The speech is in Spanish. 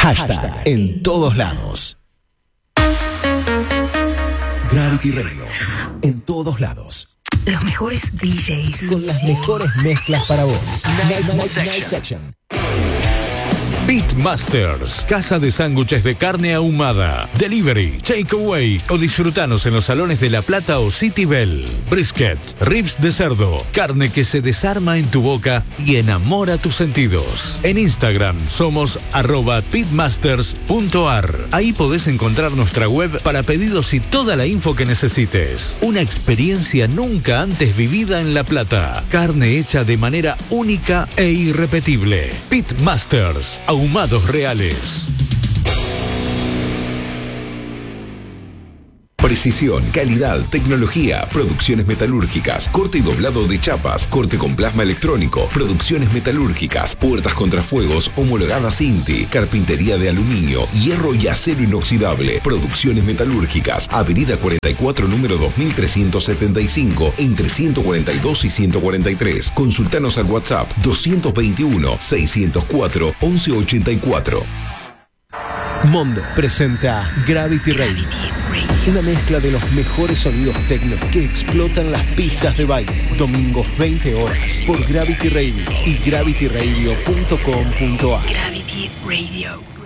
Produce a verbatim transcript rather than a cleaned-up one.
Hashtag en todos lados. Gravity Radio. En todos lados. Los mejores D Js. Con las mejores mezclas para vos. Night, night, night, night section. Beatmasters, casa de sándwiches de carne ahumada, delivery, takeaway o disfrutanos en los salones de La Plata o City Bell. Brisket, ribs de cerdo, carne que se desarma en tu boca y enamora tus sentidos. En Instagram somos arroba beatmasters punto ar. Ahí podés encontrar nuestra web para pedidos y toda la info que necesites. Una experiencia nunca antes vivida en La Plata. Carne hecha de manera única e irrepetible. Beatmasters, ahumados reales. Precisión, calidad, tecnología, producciones metalúrgicas, corte y doblado de chapas, corte con plasma electrónico, producciones metalúrgicas, puertas contrafuegos homologadas INTI, carpintería de aluminio, hierro y acero inoxidable, producciones metalúrgicas, Avenida cuarenta y cuatro, número dos mil trescientos setenta y cinco, entre ciento cuarenta y dos y ciento cuarenta y tres. Consultanos al WhatsApp doscientos veintiuno, seiscientos cuatro, once ochenta y cuatro. Mondo presenta Gravity Radio. Una mezcla de los mejores sonidos techno que explotan las pistas de baile. Domingos veinte horas por Gravity Radio y gravity radio punto com punto ar. Gravity Radio.